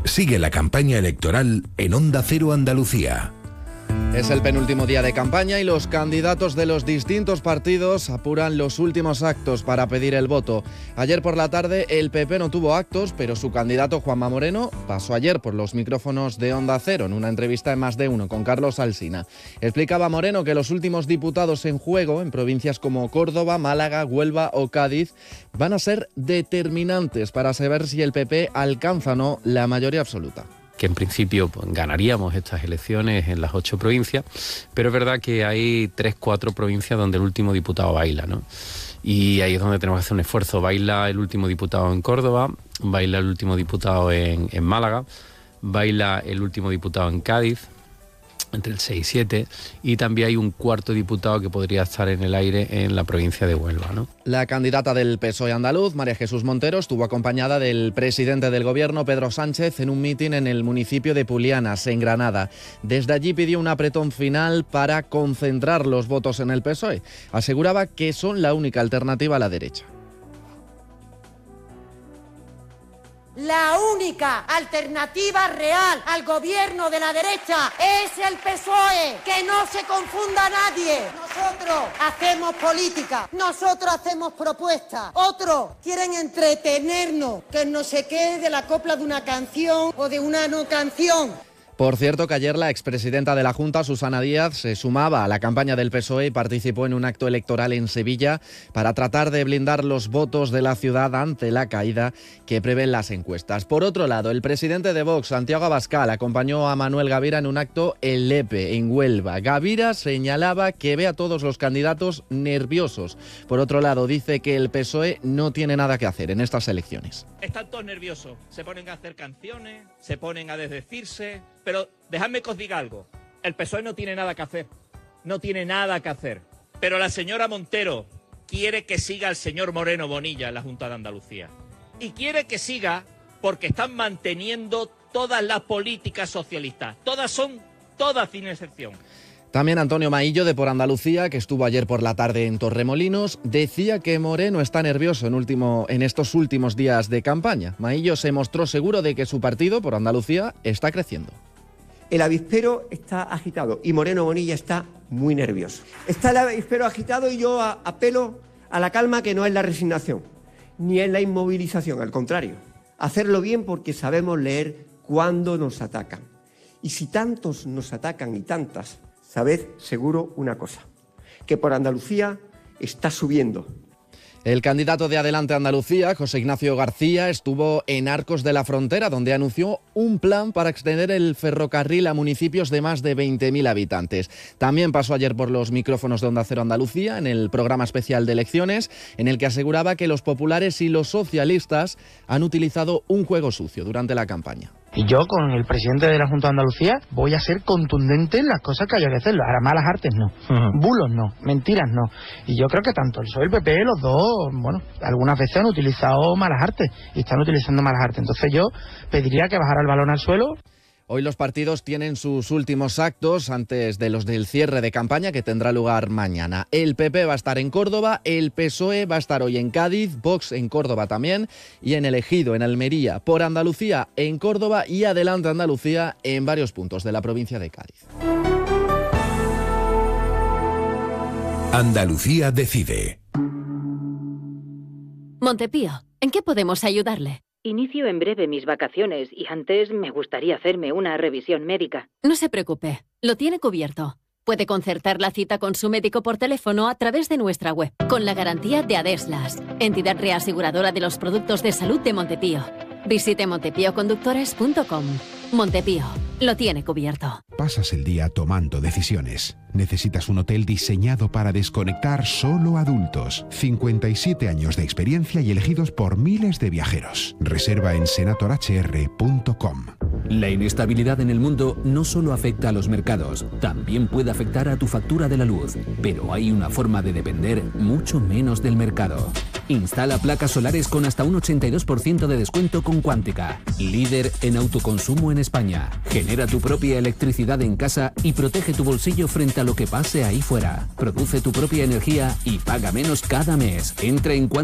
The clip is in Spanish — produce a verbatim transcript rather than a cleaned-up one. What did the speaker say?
Sigue la campaña electoral en Onda Cero Andalucía. Es el penúltimo día de campaña y los candidatos de los distintos partidos apuran los últimos actos para pedir el voto. Ayer por la tarde el P P no tuvo actos, pero su candidato Juanma Moreno pasó ayer por los micrófonos de Onda Cero en una entrevista en Más de Uno con Carlos Alsina. Explicaba Moreno que los últimos diputados en juego en provincias como Córdoba, Málaga, Huelva o Cádiz van a ser determinantes para saber si el P P alcanza o no la mayoría absoluta. Que en principio pues, ganaríamos estas elecciones en las ocho provincias, pero es verdad que hay tres, cuatro provincias donde el último diputado baila, ¿no? Y ahí es donde tenemos que hacer un esfuerzo. Baila el último diputado en Córdoba, baila el último diputado en, en Málaga, baila el último diputado en Cádiz, entre el seis y siete, y también hay un cuarto diputado que podría estar en el aire en la provincia de Huelva, ¿no? La candidata del P S O E andaluz, María Jesús Montero, estuvo acompañada del presidente del gobierno, Pedro Sánchez, en un mitin en el municipio de Pulianas, en Granada. Desde allí pidió un apretón final para concentrar los votos en el P S O E. Aseguraba que son la única alternativa a la derecha. La única alternativa real al gobierno de la derecha es el P S O E. Que no se confunda nadie. Nosotros hacemos política, nosotros hacemos propuestas. Otros quieren entretenernos, que no se quede de la copla de una canción o de una no canción. Por cierto, que ayer la expresidenta de la Junta, Susana Díaz, se sumaba a la campaña del P S O E y participó en un acto electoral en Sevilla para tratar de blindar los votos de la ciudad ante la caída que prevén las encuestas. Por otro lado, el presidente de Vox, Santiago Abascal, acompañó a Manuel Gavira en un acto en Lepe, en Huelva. Gavira señalaba que ve a todos los candidatos nerviosos. Por otro lado, dice que el P S O E no tiene nada que hacer en estas elecciones. Están todos nerviosos, se ponen a hacer canciones, se ponen a desdecirse. Pero dejadme que os diga algo, el P S O E no tiene nada que hacer, no tiene nada que hacer. Pero la señora Montero quiere que siga el señor Moreno Bonilla en la Junta de Andalucía. Y quiere que siga porque están manteniendo todas las políticas socialistas. Todas son, todas sin excepción. También Antonio Maillo, de Por Andalucía, que estuvo ayer por la tarde en Torremolinos, decía que Moreno está nervioso en, último, en estos últimos días de campaña. Maillo se mostró seguro de que su partido, Por Andalucía, está creciendo. El avispero está agitado y Moreno Bonilla está muy nervioso. Está el avispero agitado y yo a, apelo a la calma, que no es la resignación, ni es la inmovilización, al contrario. Hacerlo bien porque sabemos leer cuándo nos atacan. Y si tantos nos atacan y tantas, sabed seguro una cosa, que Por Andalucía está subiendo. El candidato de Adelante Andalucía, José Ignacio García, estuvo en Arcos de la Frontera, donde anunció un plan para extender el ferrocarril a municipios de más de veinte mil habitantes. También pasó ayer por los micrófonos de Onda Cero Andalucía, en el programa especial de elecciones, en el que aseguraba que los populares y los socialistas han utilizado un juego sucio durante la campaña. Y yo, con el presidente de la Junta de Andalucía, voy a ser contundente en las cosas que haya que hacerlo. Ahora, malas artes no, uh-huh. Bulos no, mentiras no. Y yo creo que tanto el P S O E y el P P, los dos, bueno, algunas veces han utilizado malas artes y están utilizando malas artes. Entonces yo pediría que bajara el balón al suelo. Hoy los partidos tienen sus últimos actos antes de los del cierre de campaña, que tendrá lugar mañana. El P P va a estar en Córdoba, el P S O E va a estar hoy en Cádiz, Vox en Córdoba también, y en el Ejido, en Almería, Por Andalucía en Córdoba y Adelante Andalucía en varios puntos de la provincia de Cádiz. Andalucía decide. Montepío, ¿en qué podemos ayudarle? Inicio en breve mis vacaciones y antes me gustaría hacerme una revisión médica. No se preocupe, lo tiene cubierto. Puede concertar la cita con su médico por teléfono a través de nuestra web, con la garantía de Adeslas, entidad reaseguradora de los productos de salud de Montepío. Visite montepío conductores punto com. Montepío, lo tiene cubierto. Pasas el día tomando decisiones. Necesitas un hotel diseñado para desconectar solo adultos. cincuenta y siete años de experiencia y elegidos por miles de viajeros. Reserva en senator h r punto com. La inestabilidad en el mundo no solo afecta a los mercados, también puede afectar a tu factura de la luz. Pero hay una forma de depender mucho menos del mercado. Instala placas solares con hasta un ochenta y dos por ciento de descuento con Cuántica, líder en autoconsumo en España. Genera tu propia electricidad en casa y protege tu bolsillo frente a lo que pase ahí fuera. Produce tu propia energía y paga menos cada mes. Entra en Cuántica.